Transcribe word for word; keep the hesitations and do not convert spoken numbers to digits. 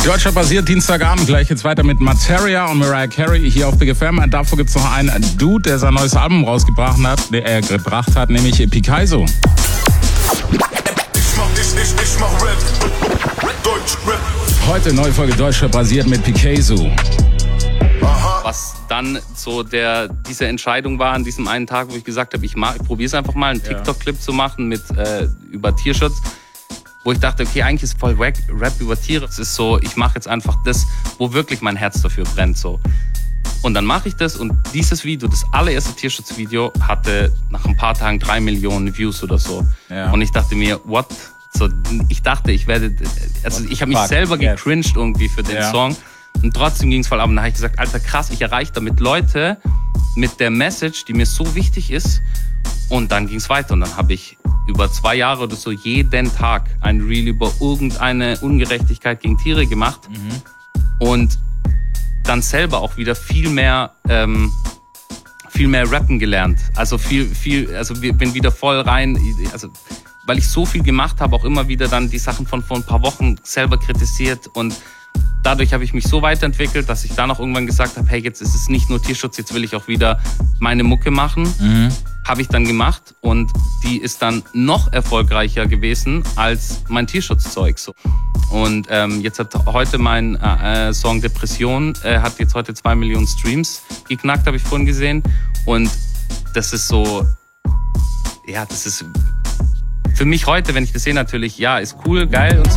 Deutschland basiert Dienstagabend. Gleich geht's weiter mit Materia und Mariah Carey hier auf Big F M. Davor gibt's noch einen Dude, der sein neues Album rausgebracht hat, der er gebracht hat, nämlich Pikaizo. Ich mach, ich, ich, ich mach Rap. Deutsch Rap. Heute neue Folge Deutschland basiert mit Pikaizo. Was dann so der diese Entscheidung war an diesem einen Tag, wo ich gesagt habe, ich, ich probiere es einfach mal, einen TikTok-Clip zu machen mit äh, über Tierschutz. Wo ich dachte, okay, eigentlich ist voll Rap, Rap über Tiere. Es ist so, ich mache jetzt einfach das, wo wirklich mein Herz dafür brennt. So. Und dann mache ich das und dieses Video, das allererste Tierschutzvideo, hatte nach ein paar Tagen drei Millionen Views oder so. Ja. Und ich dachte mir, what? So, ich dachte, ich werde, also ich habe mich selber gecringed irgendwie für den ja. Song. Und trotzdem ging es voll ab. Und dann habe ich gesagt, Alter, krass, ich erreiche damit Leute mit der Message, die mir so wichtig ist. Und dann ging es weiter. Und dann habe ich über zwei Jahre oder so jeden Tag ein Reel über irgendeine Ungerechtigkeit gegen Tiere gemacht. Mhm. Und dann selber auch wieder viel mehr, ähm, viel mehr rappen gelernt. Also viel, viel, also bin wieder voll rein, also weil ich so viel gemacht habe, auch immer wieder dann die Sachen von vor ein paar Wochen selber kritisiert und dadurch habe ich mich so weiterentwickelt, dass ich dann auch irgendwann gesagt habe, hey, jetzt ist es nicht nur Tierschutz, jetzt will ich auch wieder meine Mucke machen. Mhm. Habe ich dann gemacht und die ist dann noch erfolgreicher gewesen als mein Tierschutzzeug. So. Und ähm, jetzt hat heute mein äh, Song Depression, äh, hat jetzt heute zwei Millionen Streams geknackt, habe ich vorhin gesehen. Und das ist so, ja, das ist für mich heute, wenn ich das sehe, natürlich, ja, ist cool, geil und so.